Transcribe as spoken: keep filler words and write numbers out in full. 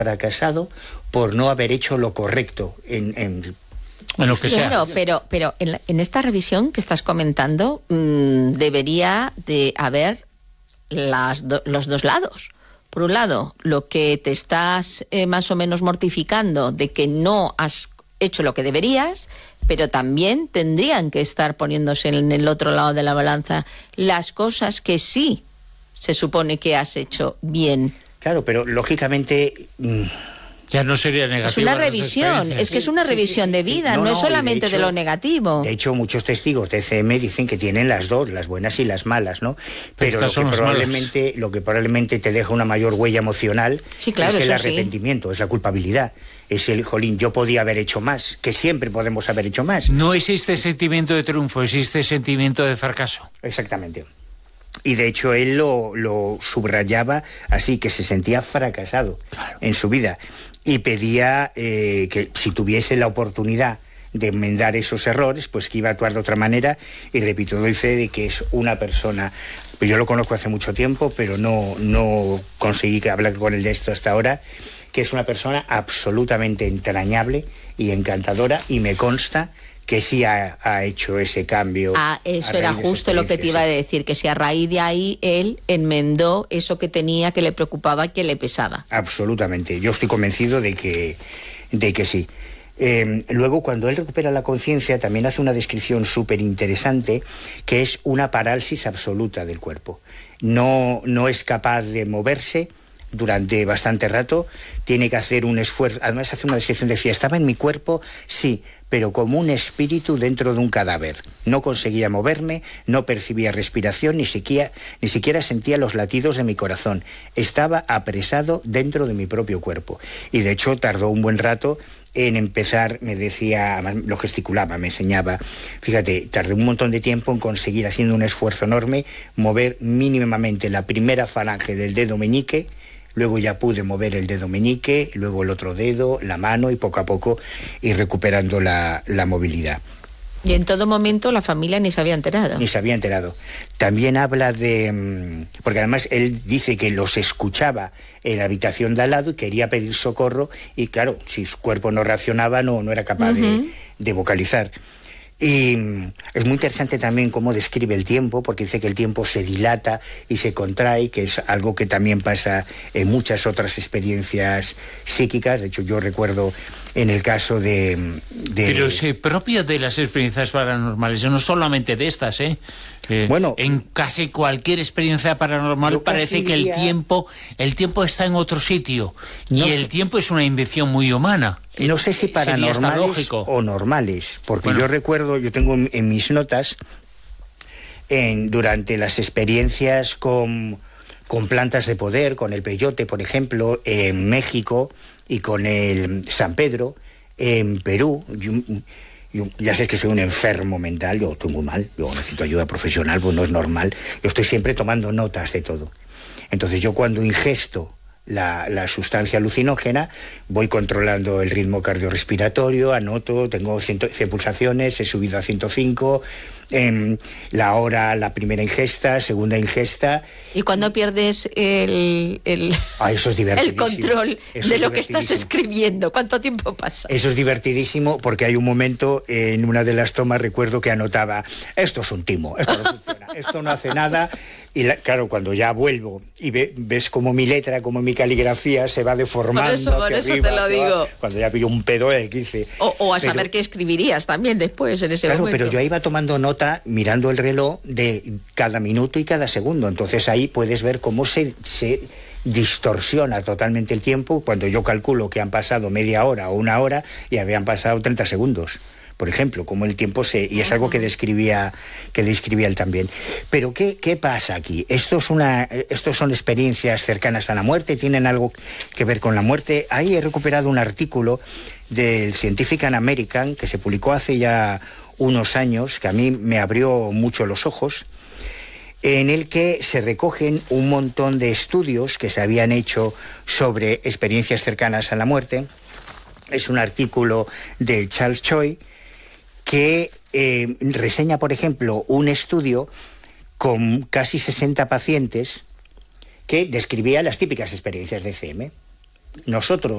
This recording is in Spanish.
fracasado por no haber hecho lo correcto en, en en lo que sea. Claro, pero, pero en, la, en esta revisión que estás comentando mmm, debería de haber las do, los dos lados. Por un lado, lo que te estás eh, más o menos mortificando de que no has hecho lo que deberías, pero también tendrían que estar poniéndose en el otro lado de la balanza las cosas que sí se supone que has hecho bien. Claro, pero lógicamente mmm, ya no sería negativo. Es una revisión, es que es una revisión sí, sí, sí, de vida, sí, no, no es solamente de, hecho, de lo negativo. De hecho, muchos testigos de C M dicen que tienen las dos, las buenas y las malas, ¿no? Pero, pero lo, que probablemente, lo que probablemente te deja una mayor huella emocional sí, claro, es el eso arrepentimiento, sí. Es la culpabilidad. Es el, jolín, yo podía haber hecho más, que siempre podemos haber hecho más. No existe sentimiento de triunfo, existe sentimiento de fracaso. Exactamente. Y de hecho él lo, lo subrayaba así, que se sentía fracasado claro. en su vida. Y pedía eh, que si tuviese la oportunidad de enmendar esos errores, pues que iba a actuar de otra manera. Y repito, doy fe de que es una persona, yo lo conozco hace mucho tiempo, pero no, no conseguí hablar con él de esto hasta ahora, que es una persona absolutamente entrañable y encantadora, y me consta que sí ha, ha hecho ese cambio. Ah, eso era justo lo que te iba a decir, que si a raíz de ahí él enmendó eso que tenía, que le preocupaba y que le pesaba. Absolutamente, yo estoy convencido de que, de que sí. Eh, luego, cuando él recupera la conciencia, también hace una descripción súper interesante, que es una parálisis absoluta del cuerpo. No, no es capaz de moverse durante bastante rato, tiene que hacer un esfuerzo. Además hace una descripción, decía, estaba en mi cuerpo, sí, pero como un espíritu dentro de un cadáver. No conseguía moverme, no percibía respiración, ni siquiera, ni siquiera sentía los latidos de mi corazón. Estaba apresado dentro de mi propio cuerpo. Y de hecho tardó un buen rato en empezar, me decía, lo gesticulaba, me enseñaba, fíjate, tardé un montón de tiempo en conseguir, haciendo un esfuerzo enorme, mover mínimamente la primera falange del dedo meñique. Luego ya pude mover el dedo meñique, luego el otro dedo, la mano, y poco a poco ir recuperando la, la movilidad. Y en todo momento la familia ni se había enterado. Ni se había enterado. También habla de... Porque además él dice que los escuchaba en la habitación de al lado y quería pedir socorro, y claro, si su cuerpo no reaccionaba, no, no era capaz uh-huh. de, de vocalizar. Y es muy interesante también cómo describe el tiempo, porque dice que el tiempo se dilata y se contrae, que es algo que también pasa en muchas otras experiencias psíquicas. De hecho, yo recuerdo en el caso de... de... Pero es eh, propio de las experiencias paranormales, no solamente de estas, ¿eh? eh bueno, en casi cualquier experiencia paranormal parece que diría... el tiempo el tiempo está en otro sitio, no y sé. El tiempo es una invención muy humana. No sé si paranormales o normales, porque bueno. yo recuerdo, yo tengo en, en mis notas, en, durante las experiencias con, con plantas de poder, con el peyote, por ejemplo, en México, y con el San Pedro, en Perú. Yo, yo ya sé que soy un enfermo mental, yo estoy muy mal, yo necesito ayuda profesional, pues no es normal. Yo estoy siempre tomando notas de todo. Entonces yo cuando ingesto La, la sustancia alucinógena, voy controlando el ritmo cardiorrespiratorio, anoto, tengo cien, cien pulsaciones, he subido a ciento cinco, eh, la hora, la primera ingesta, segunda ingesta. ¿Y cuando pierdes el, el, ah, eso es el control eso de es lo que estás escribiendo? ¿Cuánto tiempo pasa? Eso es divertidísimo, porque hay un momento, eh, en una de las tomas recuerdo que anotaba, esto es un timo, esto no funciona, esto no hace nada. Y la, claro, cuando ya vuelvo y ve, ves como mi letra, como mi caligrafía se va deformando. Por eso, por eso arriba, te lo digo. Va, cuando ya pillo un pedo el quince. O, o a pero, saber qué escribirías también después en ese claro, momento. Claro, pero yo iba tomando nota, mirando el reloj de cada minuto y cada segundo. Entonces ahí puedes ver cómo se, se distorsiona totalmente el tiempo cuando yo calculo que han pasado media hora o una hora y habían pasado treinta segundos. Por ejemplo, como el tiempo se... Y es algo que describía, que describía él también. Pero, ¿qué, qué pasa aquí? Esto es una, estos son experiencias cercanas a la muerte, tienen algo que ver con la muerte. Ahí he recuperado un artículo del Scientific American, que se publicó hace ya unos años, que a mí me abrió mucho los ojos, en el que se recogen un montón de estudios que se habían hecho sobre experiencias cercanas a la muerte. Es un artículo de Charles Choi, que eh, reseña, por ejemplo, un estudio con casi sesenta pacientes que describía las típicas experiencias de C M. Nosotros